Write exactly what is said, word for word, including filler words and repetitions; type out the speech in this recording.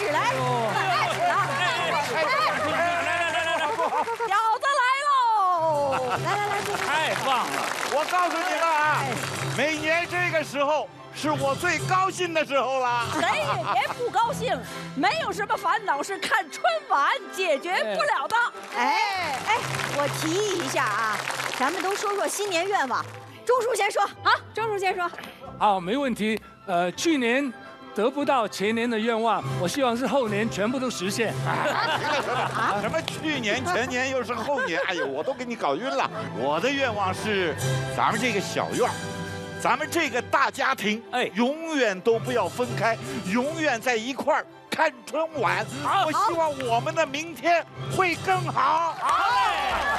始来，开始了， 来来来来来， 饺子来喽！来来来，坐。 太棒了！ 我告诉你们啊，每年这个时候是我最高兴的时候了。 谁也不高兴，没有什么烦恼是看春晚解决不了的。 哎哎，我提议一下啊，咱们都说说新年愿望。钟叔先说，好，钟叔先说。 好，没问题。呃，去年得不到前年的愿望，我希望是后年全部都实现。 什么去年、前年又是后年？哎呦，我都给你搞晕了。我的愿望是，咱们这个小院儿，咱们这个大家庭，哎，永远都不要分开，永远在一块儿看春晚。我希望我们的明天会更好。 好嘞。